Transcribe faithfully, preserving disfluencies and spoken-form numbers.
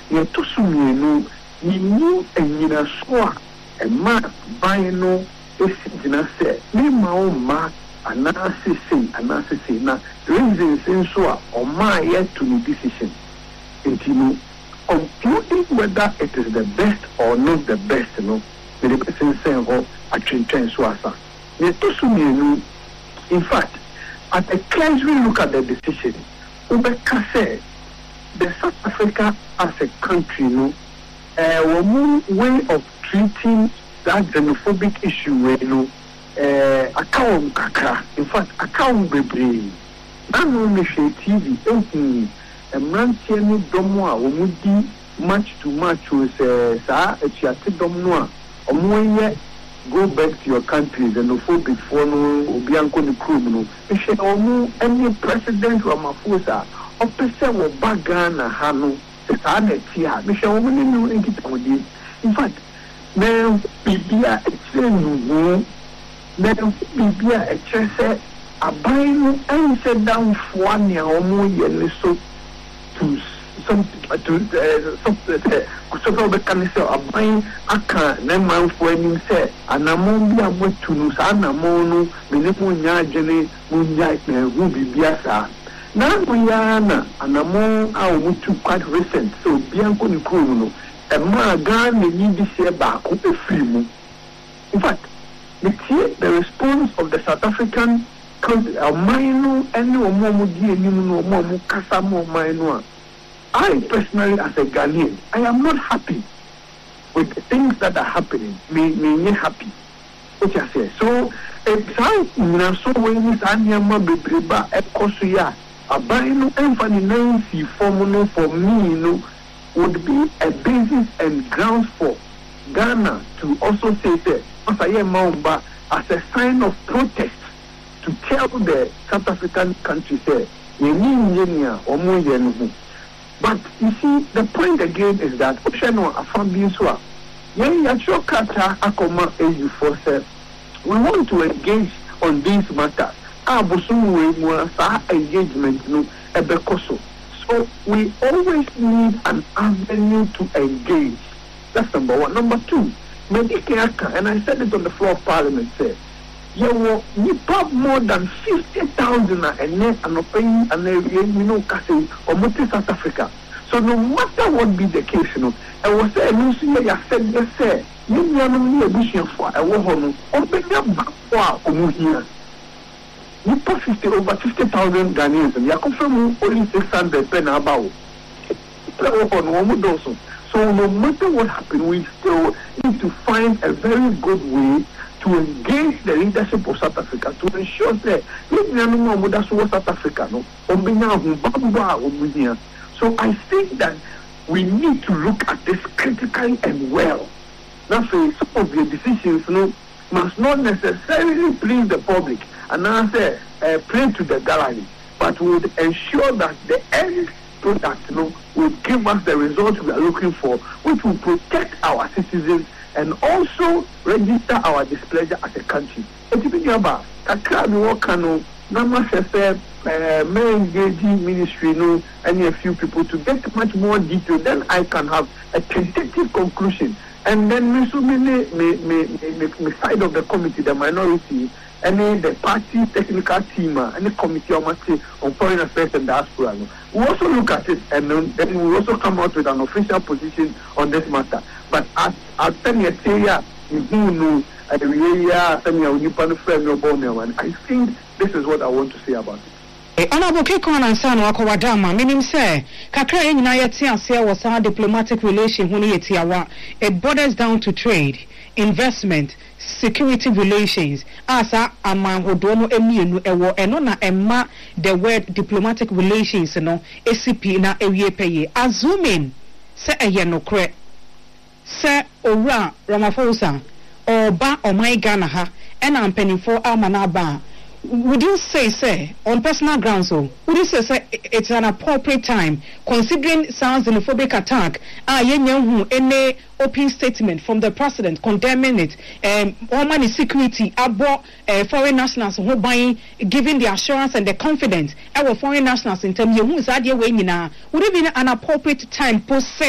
ye to sumienu ni ni enyina so a e ma ban no esigina se ni ma o ma anase sei anase sei na reasons nso a o ma ye to the decision intino concluding whether it is the best or not the best, you know, the person saying, oh, I change so asa. In fact, at a casual look at the decision, Ubeka said the South Africa as a country, you know, uh, one way of treating that xenophobic issue, you know, uh, account kakra. In fact, account bebre. Not only T V, anything. A man tieni domoa omudi match to match with sa echiate domnoa omoye go back to your country xenophobic for no obianko ni krum no ehwe omo any president Ramaphosa opese wo bagana ha no sa na ti ha ehwe omo ni no nkitawodi. In fact na bibia echenu na bibia echese aban no ense down for ne omo ye ne so to some to uh, some uh, the cancer of buying a car, then man for any say, and a mombia went to Nusana Mono, Minimunya Jenny, Munya, Ruby Biasa. Now we are, and a more our to quite recent, so Bianco Nicuno, a more gun may need this year back, a film. In fact, the response of the South African Mino and no more dear no more Casamo Mino. I personally, as a Ghanaian, I am not happy with the things that are happening. Me, me, me happy. What I say. So, it's how you so when this Anyama Bebreba Ekosuya, a bino and Nancy formula for me, you know, would be a basis and grounds for Ghana to also say that Mamba as a sign of protest to tell the South African country say, you need or more. But you see, the point again is that Oshano Afambinswa, when Yacho Kata Akoma A U force, we want to engage on these matters. Abusumu Mwasa engagement no ebekoso. So we always need an avenue to engage. That's number one. Number two, Medicare, and I said it on the floor of Parliament, said, you will have more than fifty thousand and net and opinion and you know, Cassie or multi South Africa. So no matter what be the case, you know, I was saying, I said, yes, sir, you know, a vision for a woman, open your back for Omuhia. You put fifty over fifty thousand Ghanaians, and you are confirming only six hundred pen about. So no matter what happens, we still need to find a very good way to engage the leadership of South Africa to ensure that South Africa no. So I think that we need to look at this critically and well. Now, some of the decisions no, must not necessarily please the public and answer uh, play to the gallery, but would ensure that the end product no, will give us the results we are looking for, which will protect our citizens and also register our displeasure as a country. Etibiyaba, kakra mi wakano, nama sefe may engage ministry no, and a few people to get much more detail. Then I can have a tentative conclusion, and then me so many me me me side of the committee, the minority, and the party technical team, and the committee on foreign affairs and diaspora. We also look at it, and then we also come out with an official position on this matter. But as as Tanya Teya, you know, I think this is what I want to say about it. Honorable Kekon and San Wakowadama, meaning say, Kakra in Nayatia was our diplomatic relation when it borders down to trade, investment, security relations. Asa among Hodono Emienu Ewo Enona Emma the word diplomatic relations no A C P na ewie peye. Assuming say a yenokre say Ora Ramaphosa or ba or my Ghana ha and I'm penning for Amanaba. Would you say, say, on personal grounds, so would you say, say it's an appropriate time, considering sounds xenophobic attack? Ah, yen any open statement from the president condemning it, um, Oman security about uh, foreign nationals who buying, giving the assurance and the confidence our foreign nationals in terms of who is that way now? Would it be an appropriate time post say?